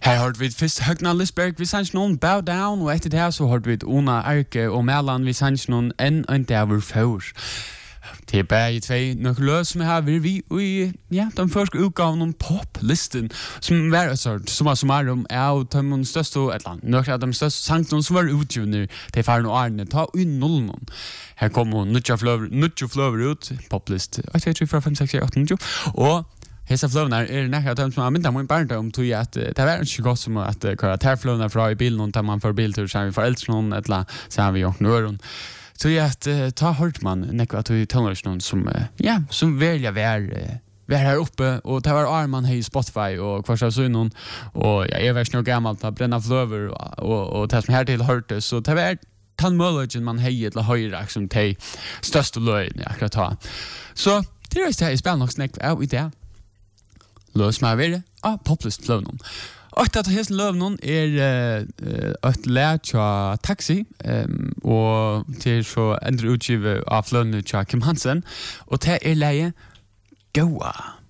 Her har vi først Høgna Lisberg, vi sanns noen Bow Down, og etter det så har vi Ona Arke og Melan, vi sanns noen en der for. Det bare tvei nøkkeløs som har vi i den første utgaven om poplisten, som var som summarum av de største, nøkker av de største sangene som var utgivende til faren og Arne, ta ui nullen. Her kommer Nutja Fløver ut, poplist, 1, 2, 3, 4, 5, 6, 7, 8, 9, og hesa fløvnar nekka av dem som har mynda min barndom tog at det var ikke godt som at karakterfløvnar fra i bilen, da man får biltur, så har vi foreldre eller så har vi gjort nøren. Så at ta hørt man nekka til tonårsnoen som velja vær her oppe, og det var Arman hei Spotify og kvars av sønnen, og jeg var ikke noe gammalt av brenna fløver og det som hertil hørte, så det var tannmølgen man hei til høyre som de største løgene akkurat ta. Så det er det jeg spiller nok snakk av i det. Løs meg være av poplist fløvnen. Og at hesten løvnen et lær til Taxi, og til så endre utgivet av fløvnen til Kim Hansen, og det leie Goa.